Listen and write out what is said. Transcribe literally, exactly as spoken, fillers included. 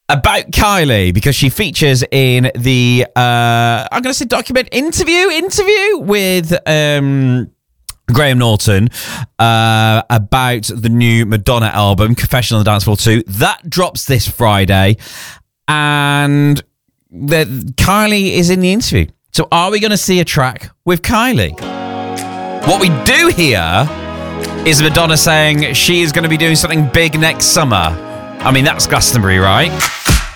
about Kylie, because she features in the, uh, I'm going to say document interview, interview with um, Graham Norton uh, about the new Madonna album, Confession on the Dance Floor two. That drops this Friday, and the, Kylie is in the interview. So are we going to see a track with Kylie? What we do hear is Madonna saying she is going to be doing something big next summer. I mean, that's Glastonbury, right?